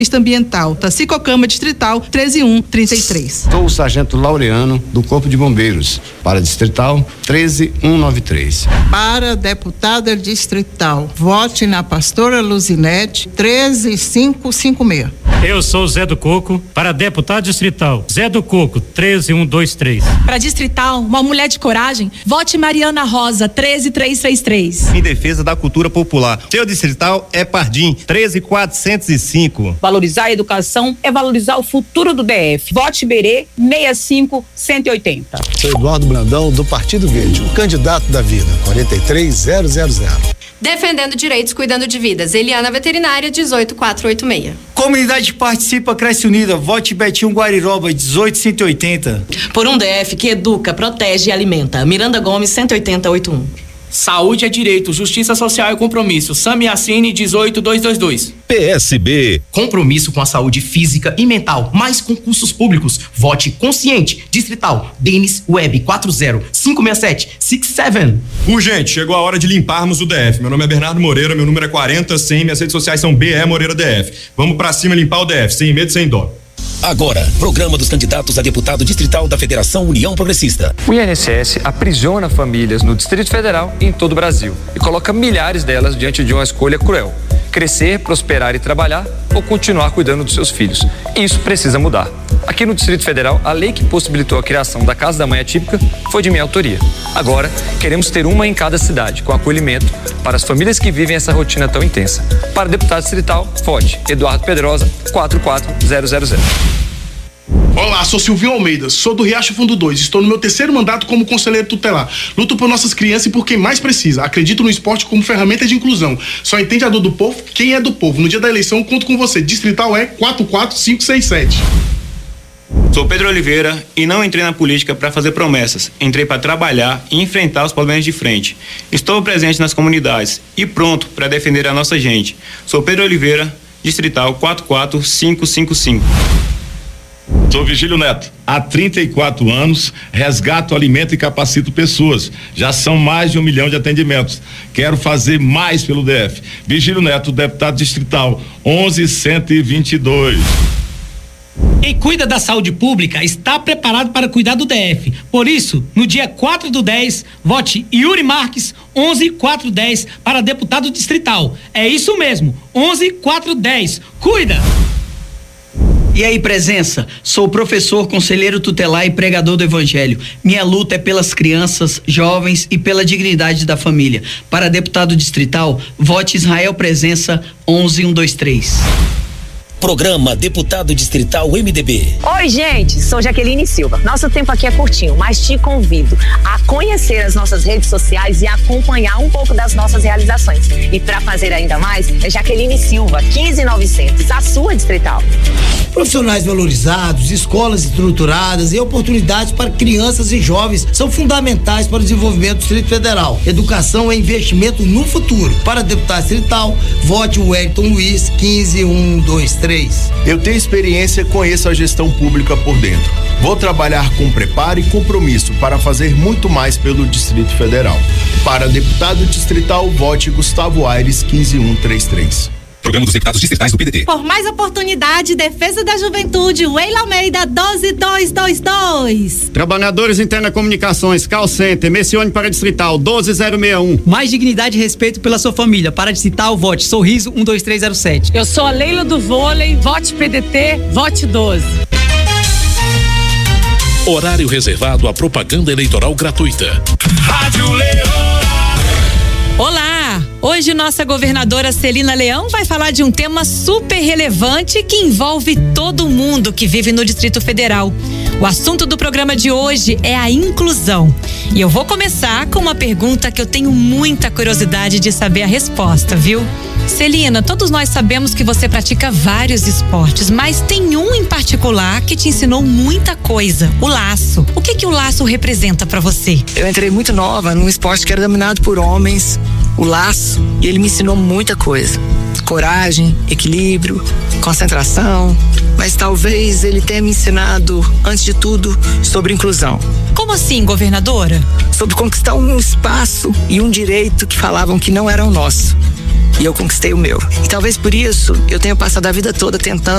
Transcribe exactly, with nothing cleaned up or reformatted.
ambiental, Tacicocama Distrital treze um trinta e três. Sou o sargento Laureano do Corpo de Bombeiros, para Distrital treze um nove três. Para deputada distrital, vote na pastora Luzinete treze cinco cinco seis. Eu sou Zé do Coco, para deputado distrital, Zé do Coco, treze um dois três. Para distrital, uma mulher de coragem, vote Mariana Rosa, treze três três três. Em defesa da cultura popular, seu distrital é Pardim, treze quatrocentos e cinco. Valorizar a educação é valorizar o futuro do D F. Vote Berê, sessenta e cinco cento e oitenta. Sou Eduardo Brandão, do Partido Verde, o candidato da vida, quarenta e três zero zero zero. Defendendo direitos, cuidando de vidas. Eliana Veterinária, dezoito quatrocentos e oitenta e seis. Comunidade participa, cresce unida. Vote Betinho Guariroba, dezoito cento e oitenta. Por um D F que educa, protege e alimenta. Miranda Gomes, cento e oitenta oitenta e um. Saúde é direito, justiça social é compromisso. Sami Assini, dezoito duzentos e vinte e dois. P S B. Compromisso com a saúde física e mental, mais concursos públicos. Vote Consciente, Distrital, Denis Web, quatro zero cinco seis sete seis sete. Urgente, chegou a hora de limparmos o D F. Meu nome é Bernardo Moreira, meu número é quarenta cem, minhas redes sociais são B E Moreira D F. Vamos pra cima limpar o D F, sem medo, sem dó. Agora, programa dos candidatos a deputado distrital da Federação União Progressista. O I N S S aprisiona famílias no Distrito Federal e em todo o Brasil e coloca milhares delas diante de uma escolha cruel: crescer, prosperar e trabalhar ou continuar cuidando dos seus filhos. Isso precisa mudar. Aqui no Distrito Federal, a lei que possibilitou a criação da Casa da Mãe Atípica foi de minha autoria. Agora, queremos ter uma em cada cidade, com acolhimento para as famílias que vivem essa rotina tão intensa. Para deputado distrital, vote Eduardo Pedrosa, quatro quatro zero zero zero. Olá, sou Silvio Almeida, sou do Riacho Fundo dois, estou no meu terceiro mandato como conselheiro tutelar. Luto por nossas crianças e por quem mais precisa. Acredito no esporte como ferramenta de inclusão. Só entende a dor do povo quem é do povo. No dia da eleição, conto com você. Distrital é quatro quatro cinco seis sete. Sou Pedro Oliveira e não entrei na política para fazer promessas. Entrei para trabalhar e enfrentar os problemas de frente. Estou presente nas comunidades e pronto para defender a nossa gente. Sou Pedro Oliveira, Distrital quatro quatro cinco cinco cinco. Sou Vigílio Neto. Há trinta e quatro anos, resgato, alimento e capacito pessoas. Já são mais de um milhão de atendimentos. Quero fazer mais pelo D F. Vigílio Neto, deputado distrital, onze cento e vinte e dois. Quem cuida da saúde pública está preparado para cuidar do D F. Por isso, no dia quatro do dez, vote Yuri Marques, onze quatrocentos e dez, para deputado distrital. É isso mesmo, onze quatrocentos e dez. Cuida! E aí, presença? Sou professor, conselheiro tutelar e pregador do Evangelho. Minha luta é pelas crianças, jovens e pela dignidade da família. Para deputado distrital, vote Israel Presença, onze cento e vinte e três. Programa Deputado Distrital M D B. Oi, gente, sou Jaqueline Silva. Nosso tempo aqui é curtinho, mas te convido a conhecer as nossas redes sociais e acompanhar um pouco das nossas realizações. E para fazer ainda mais, é Jaqueline Silva, quinze mil e novecentos, a sua distrital. Profissionais valorizados, escolas estruturadas e oportunidades para crianças e jovens são fundamentais para o desenvolvimento do Distrito Federal. Educação é investimento no futuro. Para deputado distrital, vote o Wellington Luiz, quinze mil cento e vinte e três. Eu tenho experiência e conheço a gestão pública por dentro. Vou trabalhar com preparo e compromisso para fazer muito mais pelo Distrito Federal. Para deputado distrital, vote Gustavo Aires, quinze mil cento e trinta e três. Programa dos Deputados Distritais do P D T. Por mais oportunidade, defesa da juventude, Weila Almeida, doze mil duzentos e vinte e dois. Trabalhadores em Telecomunicações, Call Center, Messione para Distrital, doze mil sessenta e um. Mais dignidade e respeito pela sua família. Para Distrital, vote Sorriso, um dois três zero sete. Eu sou a Leila do Vôlei, vote P D T, vote doze. Horário reservado à propaganda eleitoral gratuita. Rádio Leão. Olá! Hoje nossa governadora Celina Leão vai falar de um tema super relevante que envolve todo mundo que vive no Distrito Federal. O assunto do programa de hoje é a inclusão. E eu vou começar com uma pergunta que eu tenho muita curiosidade de saber a resposta, viu? Celina, todos nós sabemos que você pratica vários esportes, mas tem um em particular que te ensinou muita coisa, o laço. O que que o laço representa pra você? Eu entrei muito nova num esporte que era dominado por homens, o laço, e ele me ensinou muita coisa. Coragem, equilíbrio, concentração, mas talvez ele tenha me ensinado, antes de tudo, sobre inclusão. Como assim, governadora? Sobre conquistar um espaço e um direito que falavam que não eram nosso. e eu conquistei o meu. E talvez por isso eu tenha passado a vida toda tentando